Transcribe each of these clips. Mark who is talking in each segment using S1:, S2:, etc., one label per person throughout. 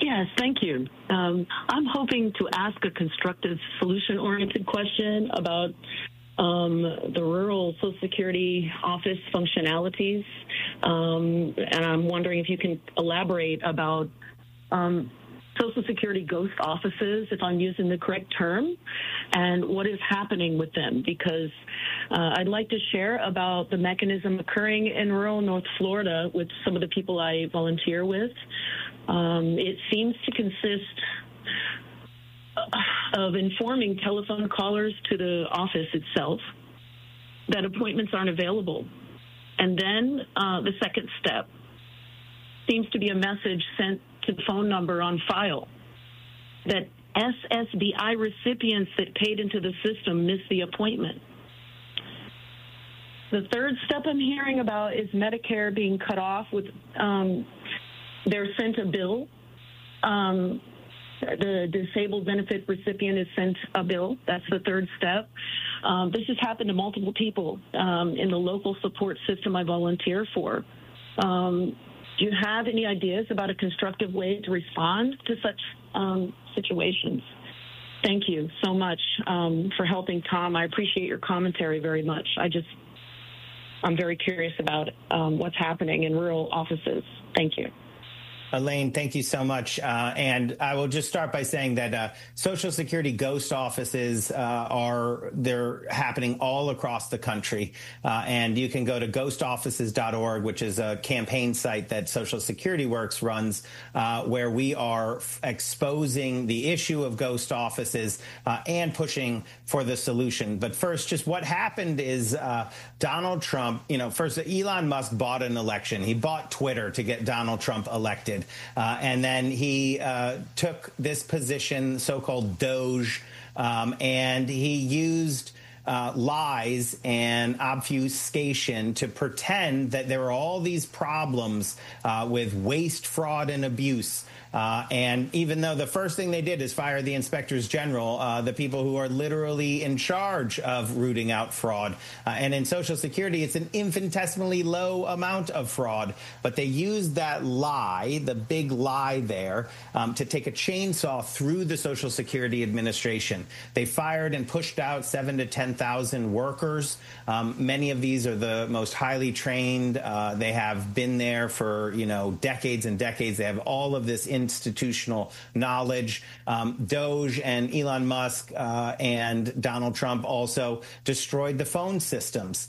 S1: Yes, thank you. I'm hoping to ask a constructive, solution-oriented question about the rural Social Security office functionalities, and I'm wondering if you can elaborate about Social Security ghost offices, if I'm using the correct term, and what is happening with them, because I'd like to share about the mechanism occurring in rural North Florida with some of the people I volunteer with. It seems to consist of informing telephone callers to the office itself that appointments aren't available. And then the second step seems to be a message sent to the phone number on file that SSDI recipients that paid into the system missed the appointment. The third step I'm hearing about is Medicare being cut off with they're sent a bill. The disabled benefit recipient is sent a bill. That's the third step. This has happened to multiple people in the local support system I volunteer for. Do you have any ideas about a constructive way to respond to such situations? Thank you so much for helping, Tom. I appreciate your commentary very much. I'm very curious about what's happening in rural offices. Thank you.
S2: Elaine, thank you so much. And I will just start by saying that Social Security ghost offices they're happening all across the country. And you can go to ghostoffices.org, which is a campaign site that Social Security Works runs, where we are exposing the issue of ghost offices and pushing for the solution. But first, just what happened is Donald Trump, first Elon Musk bought an election. He bought Twitter to get Donald Trump elected. And then he took this position, so-called Doge, and he used lies and obfuscation to pretend that there were all these problems with waste, fraud, and abuse. And even though the first thing they did is fire the inspectors general, the people who are literally in charge of rooting out fraud. And in Social Security, it's an infinitesimally low amount of fraud. But they used that lie, the big lie there, to take a chainsaw through the Social Security Administration. They fired and pushed out 7,000 to 10,000 workers. Many of these are the most highly trained. They have been there for, decades and decades. They have all of this institutional knowledge. Doge and Elon Musk and Donald Trump also destroyed the phone systems.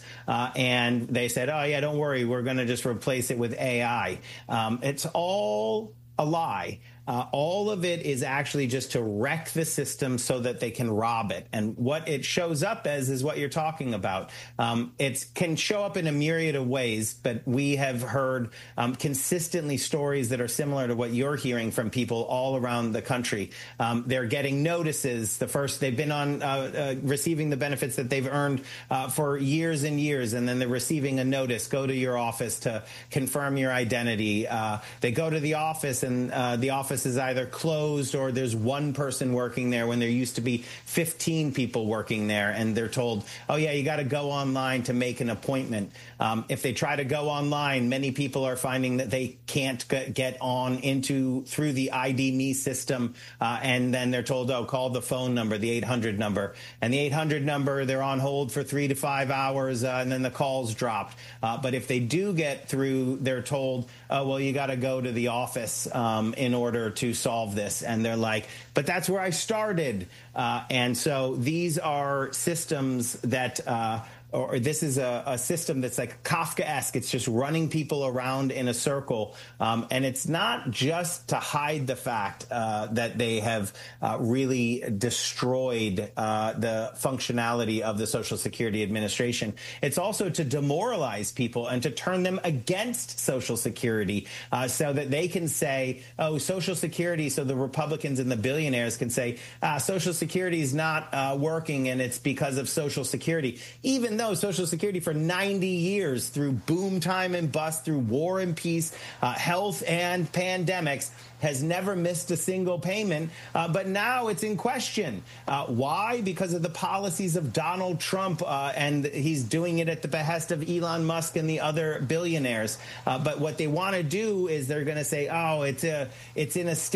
S2: And they said, oh, yeah, don't worry, we're going to just replace it with AI. It's all a lie. All of it is actually just to wreck the system so that they can rob it. And what it shows up as is what you're talking about. It can show up in a myriad of ways, but we have heard consistently stories that are similar to what you're hearing from people all around the country. They're getting notices. They've been on receiving the benefits that they've earned for years and years, and then they're receiving a notice, go to your office to confirm your identity. They go to the office, and the office is either closed or there's one person working there when there used to be 15 people working there, and they're told, oh, yeah, you got to go online to make an appointment. If they try to go online, many people are finding that they can't get on through the ID.me system, and then they're told, oh, call the phone number, the 800 number. And the 800 number, they're on hold for 3 to 5 hours, and then the call's dropped. But if they do get through, they're told, oh, well, you got to go to the office in order to solve this. And they're like, but that's where I started. And so these are systems that or this is a system that's like Kafkaesque. It's just running people around in a circle. And it's not just to hide the fact that they have really destroyed the functionality of the Social Security Administration. It's also to demoralize people and to turn them against Social Security so that they can say, oh, Social Security, so the Republicans and the billionaires can say, Social Security is not working and it's because of Social Security, even though Social Security for 90 years, through boom time and bust, through war and peace, health and pandemics, has never missed a single payment, but now it's in question. Why? Because of the policies of Donald Trump, and he's doing it at the behest of Elon Musk and the other billionaires. But what they want to do is they're going to say, oh, it's in a state